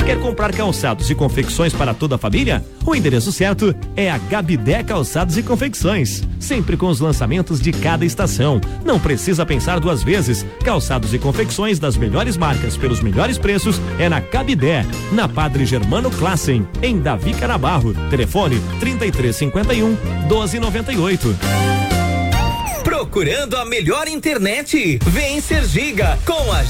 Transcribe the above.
Quer comprar calçados e confecções para toda a família? O endereço certo é a Gabidé Calçados e Confecções. Sempre com os lançamentos de cada estação. Não precisa pensar duas vezes. Calçados e confecções das melhores marcas pelos melhores preços é na Gabidé, na Padre Germano Classen, em Davi Canabarro. Telefone 3351 1298. Procurando a melhor internet? Vem Ser Giga com a